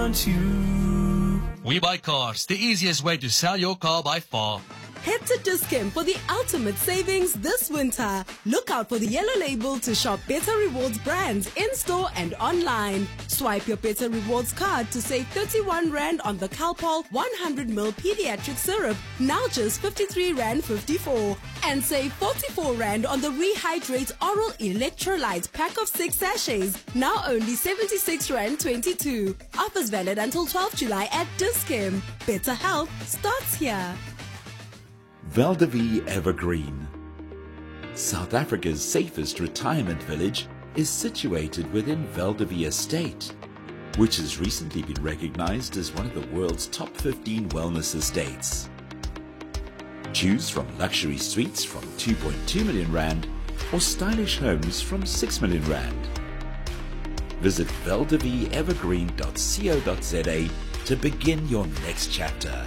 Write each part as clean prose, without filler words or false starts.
We Buy Cars, the easiest way to sell your car by far. Head to Dis-Chem for the ultimate savings this winter. Look out for the yellow label to shop Better Rewards brands in-store and online. Swipe your Better Rewards card to save 31 Rand on the Calpol 100ml pediatric syrup, now just 53 Rand 54. And save 44 Rand on the Rehydrate Oral Electrolyte pack of 6 sachets, now only 76 Rand 22. Offers valid until 12 July at Dis-Chem. Better health starts here. Val de Vie Evergreen. South Africa's safest retirement village is situated within Val de Vie Estate, which has recently been recognized as one of the world's top 15 wellness estates. Choose from luxury suites from 2.2 million Rand or stylish homes from 6 million Rand. Visit valdevievergreen.co.za to begin your next chapter.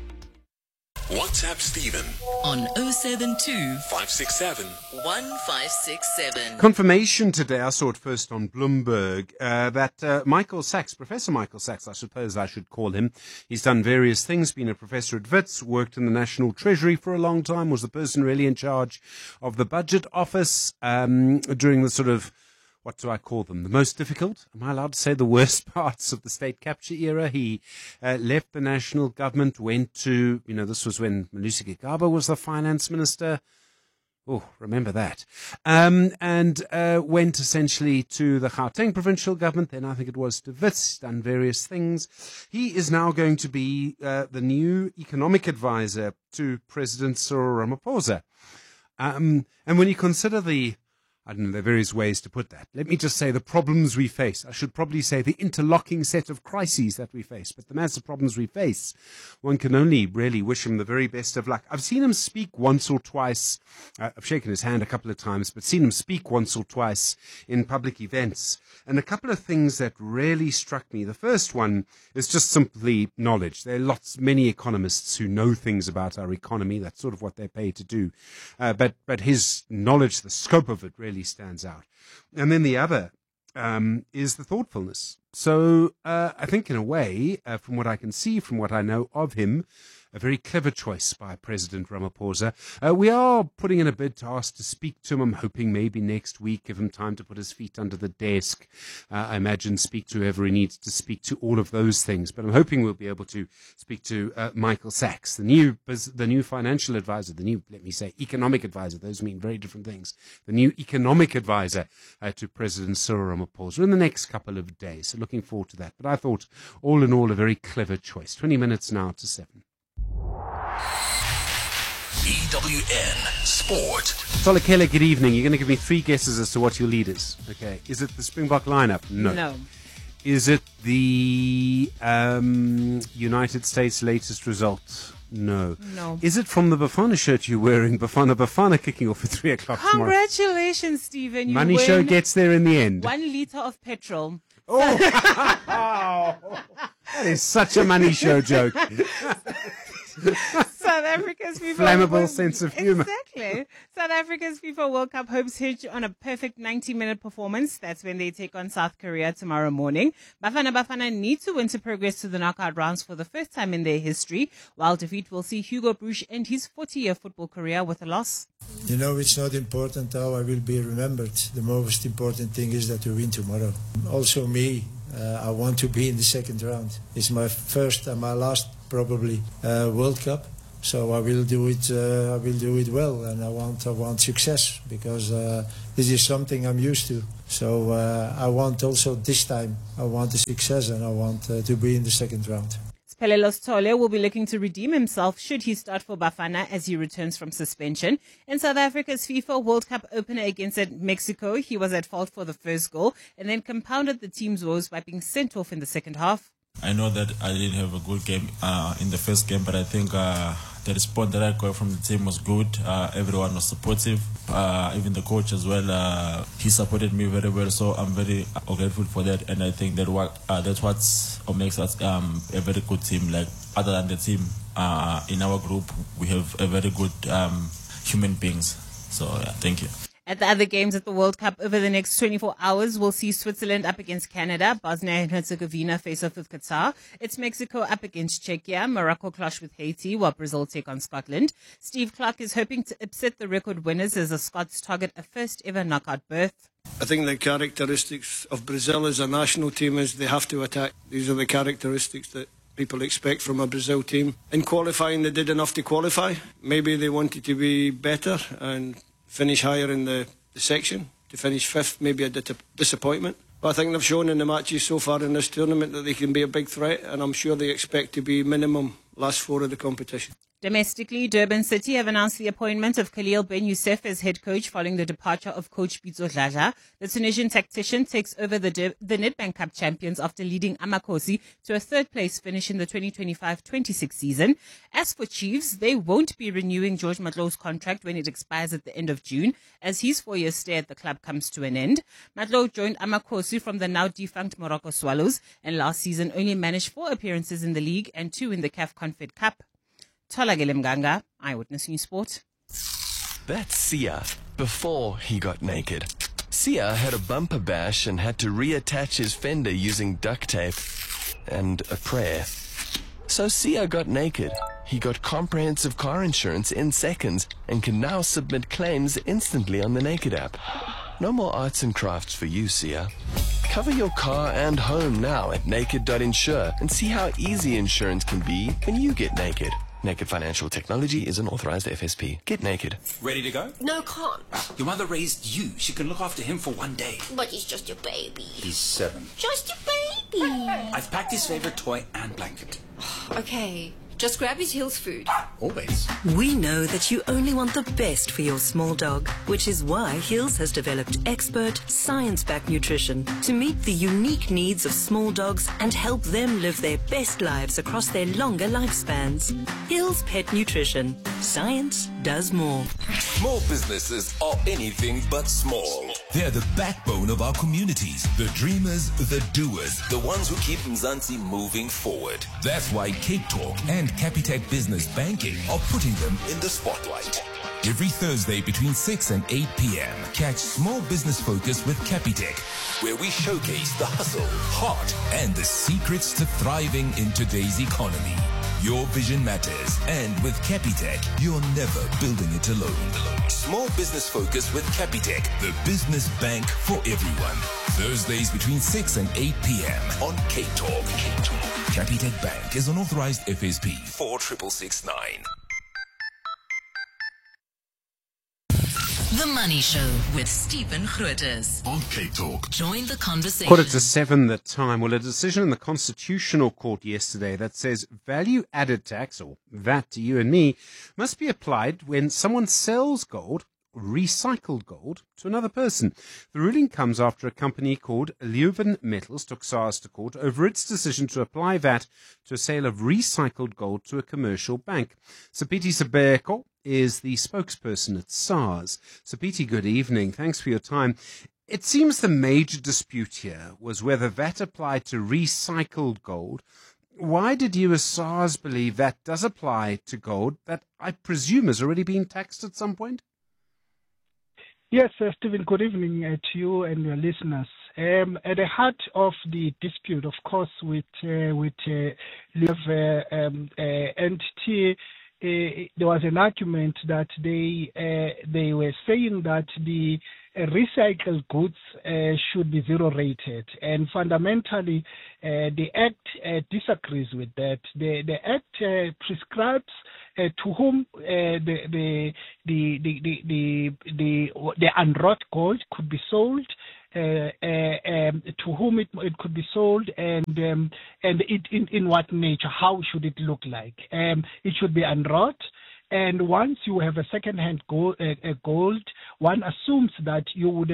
WhatsApp Stephen on 072 567 1567. Confirmation today, I saw it first on Bloomberg, that Michael Sachs, Professor Michael Sachs, I suppose I should call him, he's done various things, been a professor at Wits, worked in the National Treasury for a long time, was the person really in charge of the budget office during the sort of, what do I call them? The most difficult? Am I allowed to say the worst parts of the state capture era? He left the national government, went to, this was when Malusi Gigaba was the finance minister. Oh, remember that. And went essentially to the Gauteng provincial government. Then I think it was to Wits, done various things. He is now going to be the new economic advisor to President Cyril Ramaphosa. And when you consider I don't know, there are various ways to put that. Let me just say the problems we face. I should probably say the interlocking set of crises that we face. But the massive problems we face, one can only really wish him the very best of luck. I've seen him speak once or twice. I've shaken his hand a couple of times, but seen him speak once or twice in public events. And a couple of things that really struck me. The first one is just simply knowledge. There are many economists who know things about our economy. That's sort of what they're paid to do. But his knowledge, the scope of it really stands out. And then the other is the thoughtfulness. So I think in a way, from what I can see, from what I know of him, a very clever choice by President Ramaphosa. We are putting in a bid to ask to speak to him. I'm hoping maybe next week, give him time to put his feet under the desk. I imagine speak to whoever he needs to speak to, all of those things. But I'm hoping we'll be able to speak to Michael Sachs, the new financial advisor, the new, let me say, economic advisor. Those mean very different things. The new economic advisor to President Cyril Ramaphosa in the next couple of days. So looking forward to that. But I thought, all in all, a very clever choice. 20 minutes now to 7. EWN Sport. Solakela, good evening. You're going to give me 3 guesses as to what your lead is. Okay. Is it the Springbok lineup? No. Is it the United States' latest result? No. Is it from the Bafana shirt you're wearing? Bafana kicking off at 3 o'clock tomorrow. Congratulations, Stephen. Money show gets there in the end. 1 litre of petrol. Oh, that is such a money show joke. South Africa's FIFA flammable sense of humor. Exactly. South Africa's FIFA World Cup hopes hinge on a perfect 90-minute performance. That's when they take on South Korea tomorrow morning. Bafana need to win to progress to the knockout rounds for the first time in their history, while defeat will see Hugo Broos end his 40-year football career with a loss. It's not important how I will be remembered. The most important thing is that we win tomorrow. Also me, I want to be in the second round. It's my first and my last probably World Cup, so I will do it. I will do it well, and I want success because this is something I'm used to. So I want also this time. I want the success, and I want to be in the second round. Pelelo Stole will be looking to redeem himself should he start for Bafana as he returns from suspension. In South Africa's FIFA World Cup opener against Mexico, he was at fault for the first goal and then compounded the team's woes by being sent off in the second half. I know that I didn't have a good game in the first game, but I think the response that I got from the team was good. Everyone was supportive, even the coach as well. He supported me very well, so I'm very grateful for that. And I think that that's what makes us a very good team. Like other than the team, in our group, we have a very good human beings. So yeah, thank you. At the other games at the World Cup over the next 24 hours, we'll see Switzerland up against Canada, Bosnia and Herzegovina face off with Qatar. It's Mexico up against Czechia, Morocco clash with Haiti, while Brazil take on Scotland. Steve Clark is hoping to upset the record winners as the Scots target a first ever knockout berth. I think the characteristics of Brazil as a national team is they have to attack. These are the characteristics that people expect from a Brazil team. In qualifying, they did enough to qualify. Maybe they wanted to be better and finish higher in the section. To finish fifth, maybe a disappointment. But I think they've shown in the matches so far in this tournament that they can be a big threat, and I'm sure they expect to be minimum last four of the competition. Domestically, Durban City have announced the appointment of Khalil Ben Youssef as head coach following the departure of coach Pitso Dladla. The Tunisian tactician takes over the Nedbank Cup champions after leading Amakosi to a third-place finish in the 2025-26 season. As for Chiefs, they won't be renewing George Matlow's contract when it expires at the end of June, as his 4-year stay at the club comes to an end. Matlow joined Amakosi from the now-defunct Morocco Swallows, and last season only managed 4 appearances in the league and 2 in the CAF Confed Cup. Tolagile Mganga, Eyewitness News Sport. That's Sia before he got naked. Sia had a bumper bash and had to reattach his fender using duct tape and a prayer. So Sia got naked. He got comprehensive car insurance in seconds and can now submit claims instantly on the Naked app. No more arts and crafts for you, Sia. Cover your car and home now at naked.insure and see how easy insurance can be when you get naked. Naked Financial Technology is an authorized FSP. Get naked. Ready to go? No, can't. Your mother raised you. She can look after him for one day. But he's just a baby. He's 7. Just a baby. I've packed his favorite toy and blanket. Okay. Just grab his Hills food. Always. We know that you only want the best for your small dog, which is why Hills has developed expert, science-backed nutrition to meet the unique needs of small dogs and help them live their best lives across their longer lifespans. Hills Pet Nutrition. Science does more. Small businesses are anything but small. They're the backbone of our communities, the dreamers, the doers, the ones who keep Mzansi moving forward. That's why Cape Talk and Capitec Business Banking are putting them in the spotlight. Every Thursday between 6 and 8 p.m., catch Small Business Focus with Capitec, where we showcase the hustle, heart, and the secrets to thriving in today's economy. Your vision matters, and with Capitec, you're never building it alone. Small Business Focus with Capitec, the business bank for everyone. Thursdays between 6 and 8 p.m. on Cape Talk. Capitec Bank is an authorized FSP 46669. The Money Show with Stephen Grootes on Cape Talk. Join the conversation. 6:45 the time. Well, a decision in the Constitutional Court yesterday that says value-added tax, or VAT to you and me, must be applied when someone sells gold, recycled gold, to another person. The ruling comes after a company called Leuven Metals took SARS to court over its decision to apply VAT to a sale of recycled gold to a commercial bank. Sapiti Sabeko is the spokesperson at SARS. Sapiti, good evening. Thanks for your time. It seems the major dispute here was whether VAT applied to recycled gold. Why did you as SARS believe that does apply to gold that I presume has already been taxed at some point? Yes, Stephen, good evening to you and your listeners. At the heart of the dispute, of course, with Leuven entity, there was an argument that they were saying that the recycled goods should be zero rated, and fundamentally the Act disagrees with that. The Act prescribes to whom the unwrought gold could be sold, to whom it could be sold, and it in what nature, how should it look like? It should be unwrought. And once you have a second-hand gold, one assumes that you would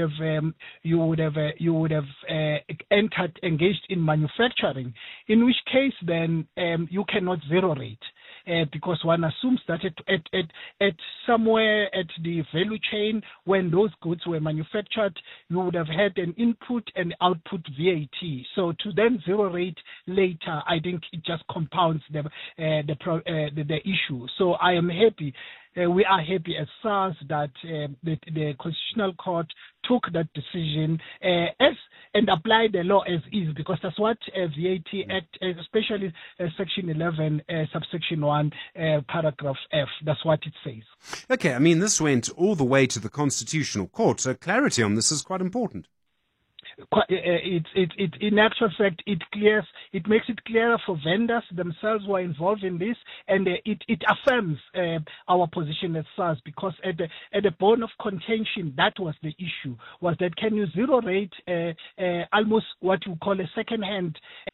have engaged in manufacturing, in which case then you cannot zero rate. Because one assumes that at somewhere at the value chain, when those goods were manufactured, you would have had an input and output VAT. So to then zero rate later, I think it just compounds the issue. So I am happy we are happy as SARS that the Constitutional Court took that decision and applied the law as is, because that's what VAT Act, especially Section 11, subsection 1, paragraph F, that's what it says. Okay, I mean, this went all the way to the Constitutional Court, so clarity on this is quite important. In actual fact, it makes it clearer for vendors themselves who are involved in this, and it affirms our position as SARS, because at the bone of contention, that was the issue, was that can you zero rate almost what you call a second-hand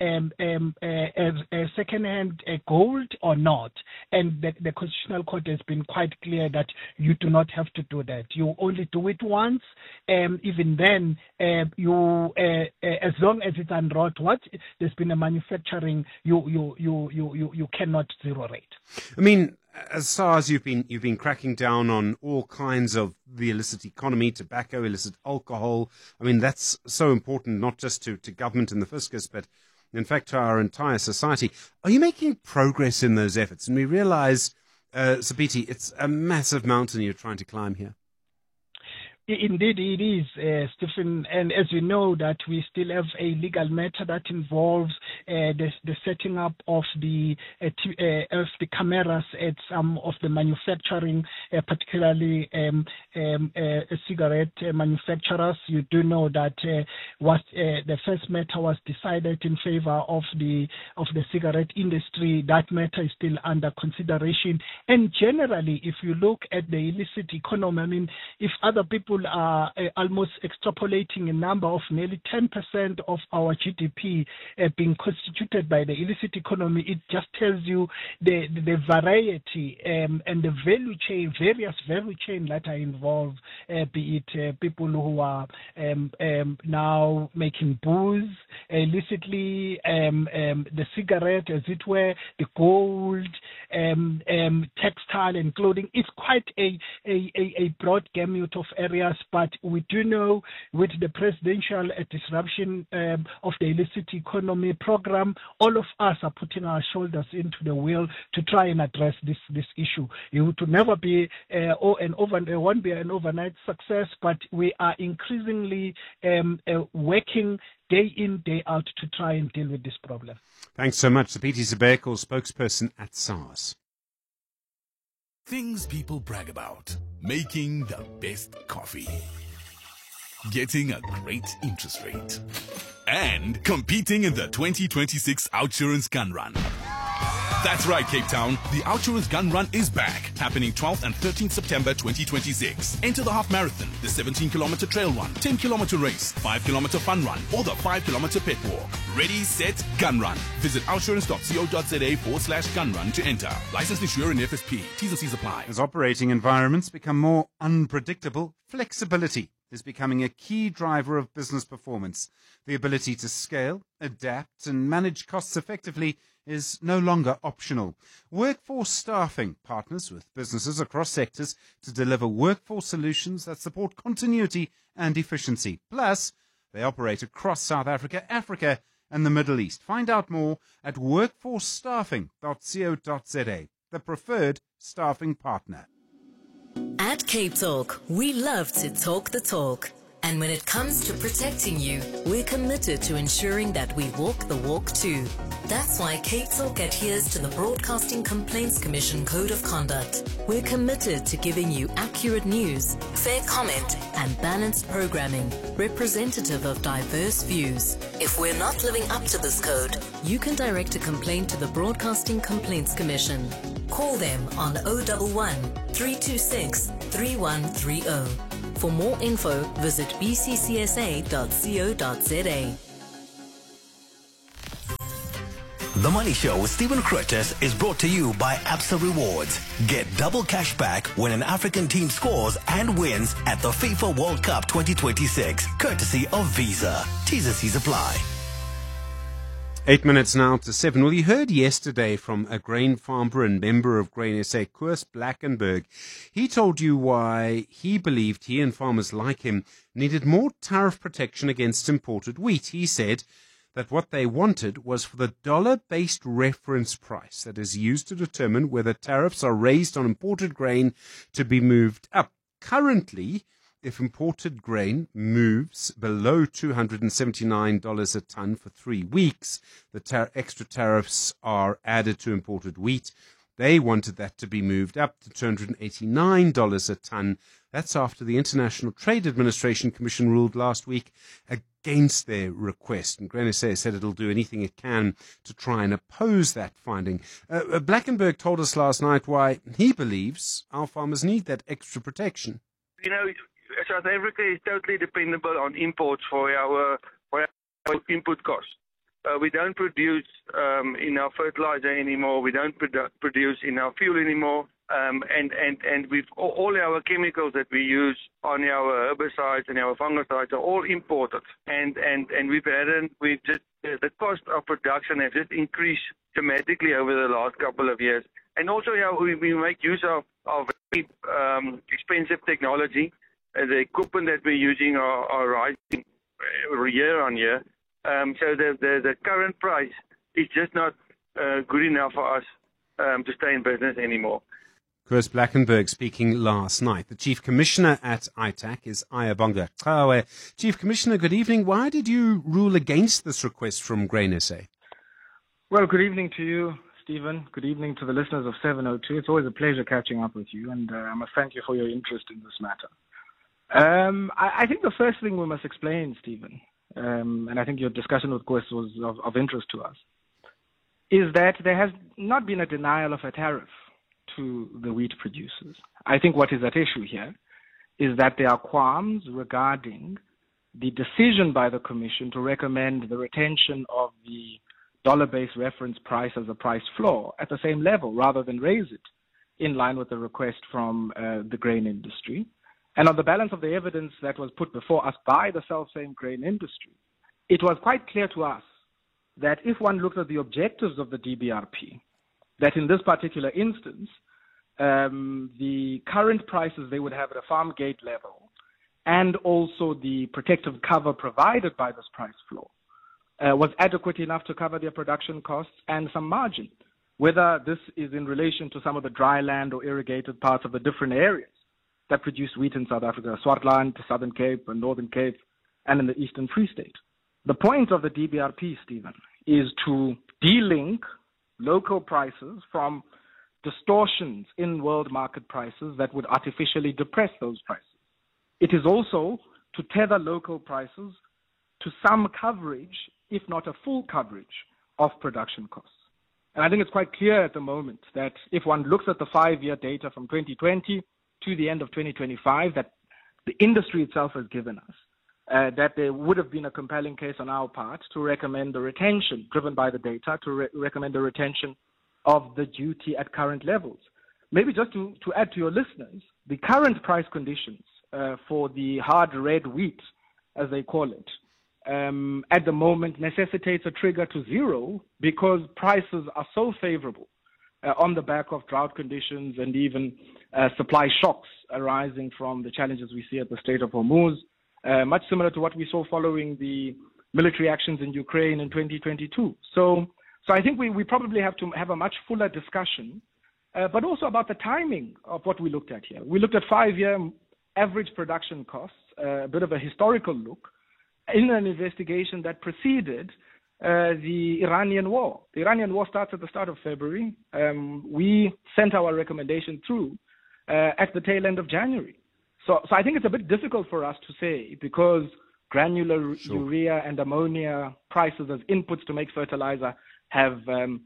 gold or not? And the Constitutional Court has been quite clear that you do not have to do that. You only do it once, even then as long as it's unwrought, there's been a manufacturing, you cannot zero rate. I mean, as SARS, you've been cracking down on all kinds of the illicit economy, tobacco, illicit alcohol. I mean, that's so important, not just to government and the fiscus, but in fact to our entire society. Are you making progress in those efforts? And we realize, Sapiti, it's a massive mountain you're trying to climb here. Indeed, it is, Stephen. And as you know, that we still have a legal matter that involves the setting up of the cameras at some of the manufacturing, particularly cigarette manufacturers. You do know that the first matter was decided in favor of the cigarette industry. That matter is still under consideration. And generally, if you look at the illicit economy, I mean, if other people are almost extrapolating a number of nearly 10% of our GDP being constituted by the illicit economy, it just tells you the variety and the various value chain that are involved, be it people who are now making booze illicitly, the cigarette, as it were, the gold, textile and clothing. It's quite a broad gamut of areas. But we do know with the presidential disruption of the illicit economy program, all of us are putting our shoulders into the wheel to try and address this issue. It would never be won't be an overnight success, but we are increasingly working day in, day out to try and deal with this problem. Thanks so much. Sapiti Sibeko, spokesperson at SARS. Things people brag about. Making the best coffee. Getting a great interest rate. And competing in the 2026 Outsurance Gun Run. That's right, Cape Town. The Outsurance Gun Run is back, happening 12th and 13th September 2026. Enter the half marathon, the 17-kilometer trail run, 10-kilometer race, 5-kilometer fun run, or the 5-kilometer pit walk. Ready, set, gun run. Visit outsurance.co.za/gun run to enter. Licensed insurer and FSP. T's and C's apply. As operating environments become more unpredictable, flexibility is becoming a key driver of business performance. The ability to scale, adapt, and manage costs effectively is no longer optional. Workforce Staffing partners with businesses across sectors to deliver workforce solutions that support continuity and efficiency. Plus, they operate across South Africa, Africa, and the Middle East. Find out more at workforcestaffing.co.za, the preferred staffing partner. At Cape Talk, we love to talk the talk. And when it comes to protecting you, we're committed to ensuring that we walk the walk too. That's why Cape Talk adheres to the Broadcasting Complaints Commission Code of Conduct. We're committed to giving you accurate news, fair comment, and balanced programming, representative of diverse views. If we're not living up to this code, you can direct a complaint to the Broadcasting Complaints Commission. Call them on 011 326 3130. For more info, visit bccsa.co.za. The Money Show with Stephen Curtis is brought to you by Absa Rewards. Get double cash back when an African team scores and wins at the FIFA World Cup 2026, courtesy of Visa. T's and C's apply. 8 minutes now to 7. Well, you heard yesterday from a grain farmer and member of Grain SA, Koos Blackenberg. He told you why he believed he and farmers like him needed more tariff protection against imported wheat. He said that what they wanted was for the dollar-based reference price that is used to determine whether tariffs are raised on imported grain to be moved up. Currently, if imported grain moves below $279 a ton for 3 weeks, the extra tariffs are added to imported wheat. They wanted that to be moved up to $289 a ton. That's after the International Trade Administration Commission ruled last week against their request. And Grain SA said it'll do anything it can to try and oppose that finding. Blackenberg told us last night why he believes our farmers need that extra protection. You know, South Africa is totally dependable on imports for our input costs. We don't produce in our fertilizer anymore. We don't produce in our fuel anymore. And we've all our chemicals that we use on our herbicides and our fungicides are all imported. And the cost of production has just increased dramatically over the last couple of years. And also, we make use of very expensive technology. The equipment that we're using are rising year on year. So the current price is just not good enough for us to stay in business anymore. Chris Blackenberg speaking last night. The Chief Commissioner at ITAC is Ayabonga Chawe. Chief Commissioner, good evening. Why did you rule against this request from Grain SA? Well, good evening to you, Stephen. Good evening to the listeners of 702. It's always a pleasure catching up with you, and I must thank you for your interest in this matter. I think the first thing we must explain, Stephen, and I think your discussion with Chris was of interest to us, is that there has not been a denial of a tariff to the wheat producers. I think what is at issue here is that there are qualms regarding the decision by the Commission to recommend the retention of the dollar-based reference price as a price floor at the same level rather than raise it in line with the request from the grain industry. And on the balance of the evidence that was put before us by the self-same grain industry, it was quite clear to us that if one looks at the objectives of the DBRP, that in this particular instance, the current prices they would have at a farm gate level and also the protective cover provided by this price floor was adequate enough to cover their production costs and some margin, whether this is in relation to some of the dry land or irrigated parts of the different areas that produce wheat in South Africa, Swartland, Southern Cape, and Northern Cape, and in the Eastern Free State. The point of the DBRP, Stephen, is to de-link local prices from distortions in world market prices that would artificially depress those prices. It is also to tether local prices to some coverage, if not a full coverage, of production costs. And I think it's quite clear at the moment that if one looks at the 5-year data from 2020 to the end of 2025 that the industry itself has given us, that there would have been a compelling case on our part to recommend the retention, driven by the data, to recommend the retention of the duty at current levels. Maybe just to add to your listeners, the current price conditions for the hard red wheat, as they call it, at the moment necessitates a trigger to zero because prices are so favorable on the back of drought conditions and even supply shocks arising from the challenges we see at the Strait of Hormuz, much similar to what we saw following the military actions in Ukraine in 2022. So I think we probably have to have a much fuller discussion, but also about the timing of what we looked at here. We looked at 5-year average production costs, a bit of a historical look, in an investigation that preceded the Iranian war. The Iranian war starts at the start of February. We sent our recommendation through at the tail end of January. So I think it's a bit difficult for us to say because granular urea and ammonia prices as inputs to make fertilizer have,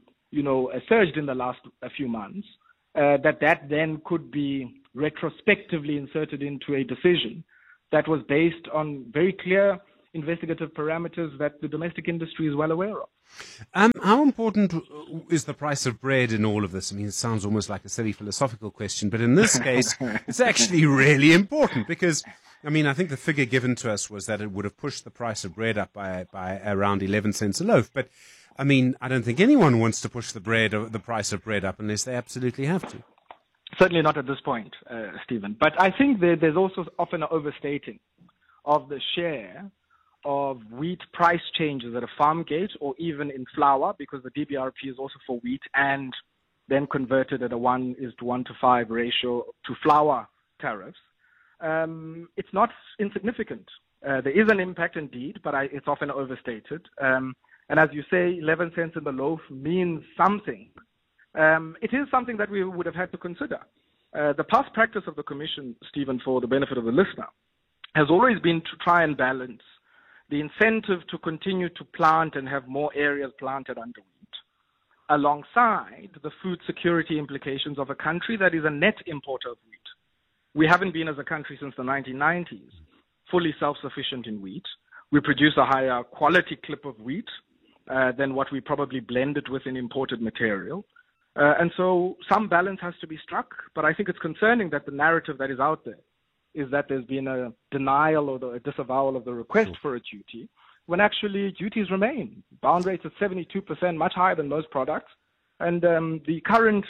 surged in the last few months, that then could be retrospectively inserted into a decision that was based on very clear investigative parameters that the domestic industry is well aware of. How important is the price of bread in all of this? I mean, it sounds almost like a silly philosophical question, but in this case, it's actually really important because, I mean, I think the figure given to us was that it would have pushed the price of bread up by around 11 cents a loaf. But, I mean, I don't think anyone wants to push the price of bread up unless they absolutely have to. Certainly not at this point, Stephen. But I think there's also often an overstating of the share of wheat price changes at a farm gate or even in flour, because the DBRP is also for wheat and then converted at a 1:1 to 5 ratio to flour tariffs, it's not insignificant. There is an impact indeed, but it's often overstated. And as you say, 11 cents in the loaf means something. It is something that we would have had to consider. The past practice of the Commission, Stephen, for the benefit of the listener, has always been to try and balance the incentive to continue to plant and have more areas planted under wheat, alongside the food security implications of a country that is a net importer of wheat. We haven't been, as a country, since the 1990s, fully self-sufficient in wheat. We produce a higher quality clip of wheat than what we probably blended with in imported material. And so some balance has to be struck, but I think it's concerning that the narrative that is out there is that there's been a denial or a disavowal of the request for a duty, when actually duties remain. Bound rates at 72%, much higher than most products. And the current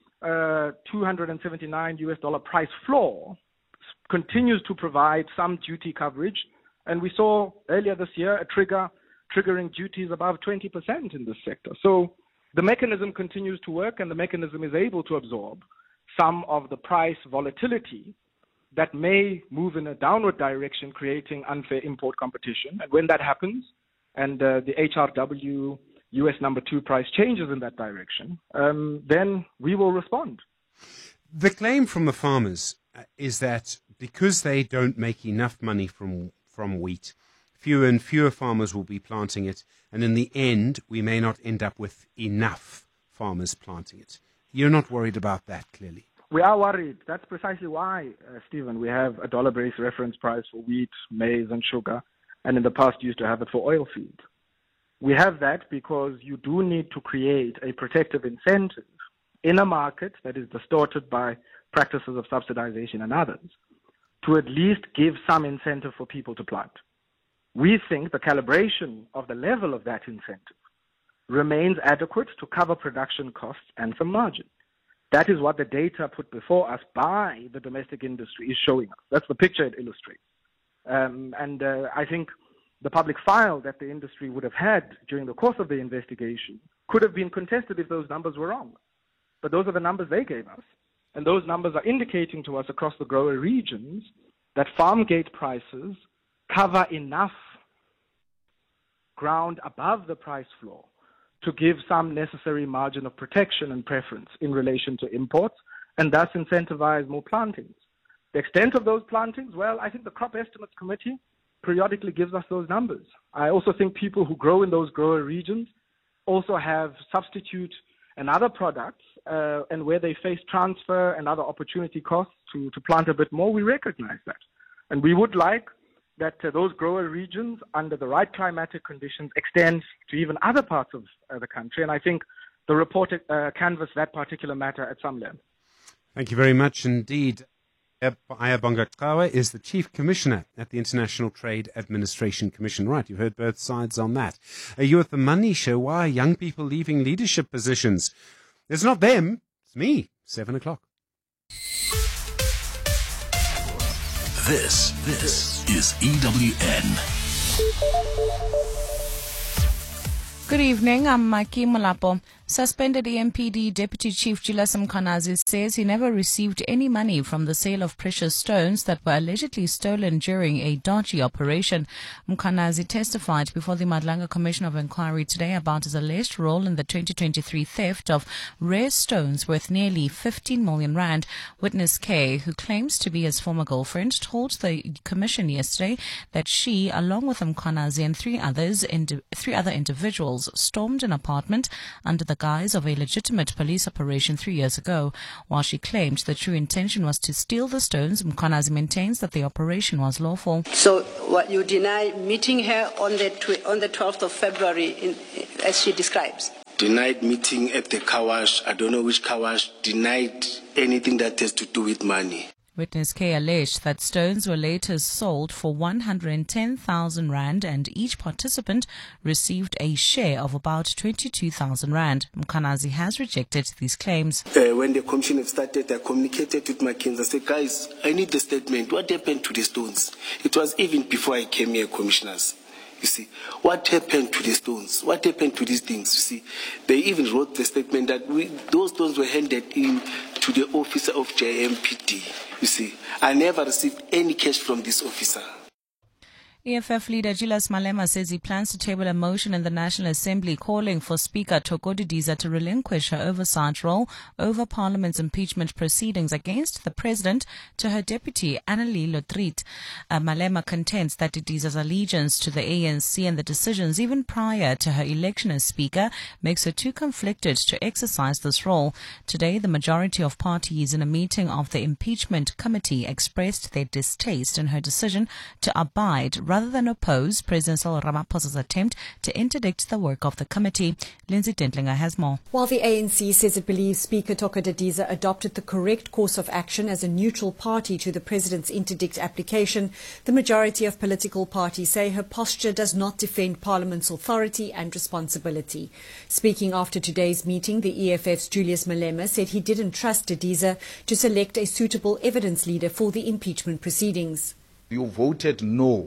$279 price floor continues to provide some duty coverage. And we saw earlier this year a triggering duties above 20% in this sector. So the mechanism continues to work, and the mechanism is able to absorb some of the price volatility that may move in a downward direction, creating unfair import competition. And when that happens, and the HRW US number 2 price changes in that direction, then we will respond. The claim from the farmers is that because they don't make enough money from wheat, fewer and fewer farmers will be planting it, and in the end, we may not end up with enough farmers planting it. You're not worried about that, clearly. We are worried. That's precisely why, Stephen, we have a dollar-based reference price for wheat, maize, and sugar, and in the past used to have it for oil feed. We have that because you do need to create a protective incentive in a market that is distorted by practices of subsidization and others, to at least give some incentive for people to plant. We think the calibration of the level of that incentive remains adequate to cover production costs and some margin. That is what the data put before us by the domestic industry is showing us. That's the picture it illustrates. I think the public file that the industry would have had during the course of the investigation could have been contested if those numbers were wrong. But those are the numbers they gave us. And those numbers are indicating to us across the grower regions that farm gate prices cover enough ground above the price floor to give some necessary margin of protection and preference in relation to imports, and thus incentivize more plantings. The extent of those plantings, well, I think the Crop Estimates Committee periodically gives us those numbers. I also think people who grow in those grower regions also have substitute and other products, and where they face transfer and other opportunity costs to plant a bit more, we recognize that. And we would like that those grower regions, under the right climatic conditions, extend to even other parts of the country. And I think the report canvassed that particular matter at some length. Thank you very much indeed. Ayabonga Qhawe is the Chief Commissioner at the International Trade Administration Commission. Right, you've heard both sides on that. You at the Money Show. Why are young people leaving leadership positions? It's not them, it's me. 7 o'clock. This is EWN. Good evening, I'm Maki Molapo. Suspended EMPD Deputy Chief Julius Mkhwanazi says he never received any money from the sale of precious stones that were allegedly stolen during a dodgy operation. Mkhwanazi testified before the Madlanga Commission of Inquiry today about his alleged role in the 2023 theft of rare stones worth nearly 15 million rand. Witness K, who claims to be his former girlfriend, told the commission yesterday that she, along with Mkhwanazi and three other individuals, stormed an apartment under the guise of a legitimate police operation 3 years ago. While she claimed the true intention was to steal the stones, Mkhwanazi maintains that the operation was lawful. So what you deny meeting her on the 12th of February, as she describes? Denied meeting at the car wash. I don't know which car wash. Denied anything that has to do with money. Witness K alleged that stones were later sold for 110,000 rand and each participant received a share of about 22,000 rand. Mkhwanazi has rejected these claims. When the commission had started, I communicated with my kids. I said, guys, I need the statement. What happened to the stones? It was even before I came here, commissioners. You see, what happened to the stones? What happened to these things? You see, they even wrote the statement that those stones were handed in to the officer of JMPD. You see, I never received any cash from this officer. EFF leader Julius Malema says he plans to table a motion in the National Assembly calling for Speaker Thoko Didiza to relinquish her oversight role over Parliament's impeachment proceedings against the President to her deputy, Annelie Lotriet. Malema contends that Didiza's allegiance to the ANC and the decisions even prior to her election as Speaker makes her too conflicted to exercise this role. Today, the majority of parties in a meeting of the Impeachment Committee expressed their distaste in her decision to abide rather than oppose President Cyril Ramaphosa's attempt to interdict the work of the committee. Lindsay Dentlinger has more. While the ANC says it believes Speaker Thoko Didiza adopted the correct course of action as a neutral party to the President's interdict application, the majority of political parties say her posture does not defend Parliament's authority and responsibility. Speaking after today's meeting, the EFF's Julius Malema said he didn't trust Didiza to select a suitable evidence leader for the impeachment proceedings. You voted no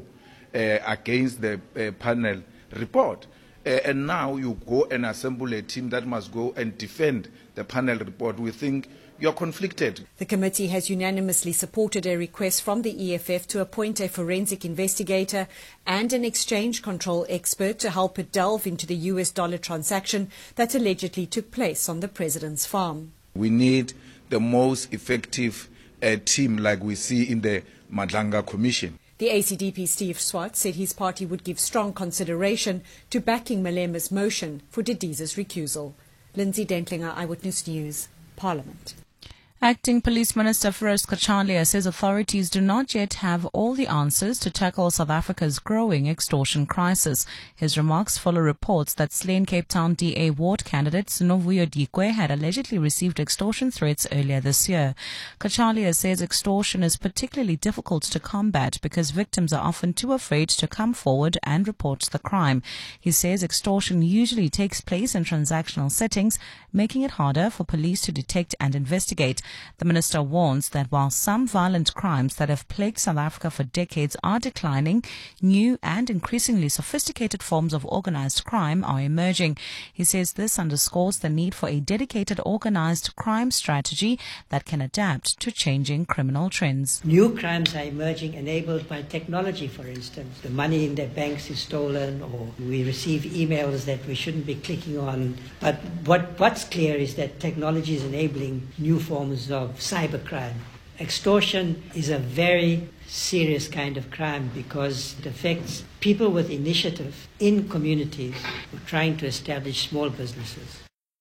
against the panel report. And now you go and assemble a team that must go and defend the panel report. We think you're conflicted. The committee has unanimously supported a request from the EFF to appoint a forensic investigator and an exchange control expert to help it delve into the US dollar transaction that allegedly took place on the President's farm. We need the most effective team like we see in the Madlanga Commission. The ACDP Steve Swart said his party would give strong consideration to backing Malema's motion for Didiza's recusal. Lindsay Dentlinger, Eyewitness News, Parliament. Acting Police Minister Feroz Kachalia says authorities do not yet have all the answers to tackle South Africa's growing extortion crisis. His remarks follow reports that slain Cape Town DA ward candidate Sinovuyo Dikwe had allegedly received extortion threats earlier this year. Kachalia says extortion is particularly difficult to combat because victims are often too afraid to come forward and report the crime. He says extortion usually takes place in transactional settings, making it harder for police to detect and investigate. The minister warns that while some violent crimes that have plagued South Africa for decades are declining, new and increasingly sophisticated forms of organized crime are emerging. He says this underscores the need for a dedicated organized crime strategy that can adapt to changing criminal trends. New crimes are emerging enabled by technology, for instance. The money in their banks is stolen, or we receive emails that we shouldn't be clicking on. But what's clear is that technology is enabling new forms of cybercrime. Extortion is a very serious kind of crime because it affects people with initiative in communities who are trying to establish small businesses.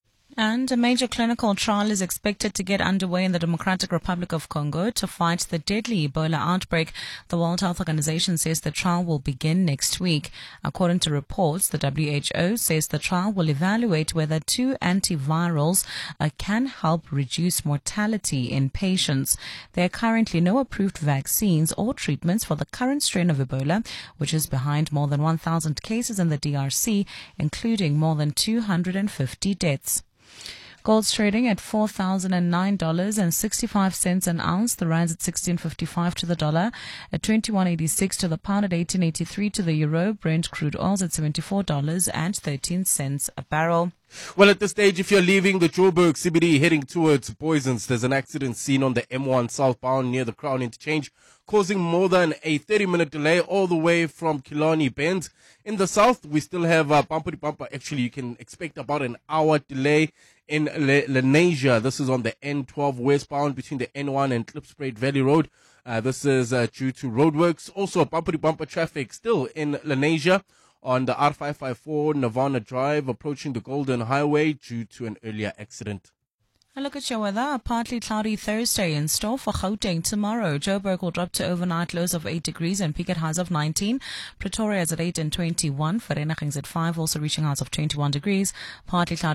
And a major clinical trial is expected to get underway in the Democratic Republic of Congo to fight the deadly Ebola outbreak. The World Health Organization says the trial will begin next week. According to reports, the WHO says the trial will evaluate whether two antivirals can help reduce mortality in patients. There are currently no approved vaccines or treatments for the current strain of Ebola, which is behind more than 1,000 cases in the DRC, including more than 250 deaths. Gold's trading at $4,009.65 an ounce. The rand's at 16.55 to the dollar, at 21.86 to the pound, at 18.83 to the euro. Brent crude oil's at $74.13 a barrel. Well, at this stage, if you're leaving the Joburg CBD heading towards Boysens, there's an accident seen on the M1 southbound near the Crown Interchange, causing more than a 30-minute delay all the way from Killarney Bend. In the south, we still have bumper-to-bumper. Actually, you can expect about an hour delay in Lenasia. This is on the N12 westbound between the N1 and Klipspruit Valley Road. This is due to roadworks. Also, bumper-to-bumper traffic still in Lenasia on the R554 Nirvana Drive approaching the Golden Highway due to an earlier accident. A look at your weather. A partly cloudy Thursday in store for Gauteng tomorrow. Joburg will drop to overnight lows of 8 degrees and peak at highs of 19. Pretoria is at 8 and 21. Vereeniging's at 5, also reaching highs of 21 degrees. Partly cloudy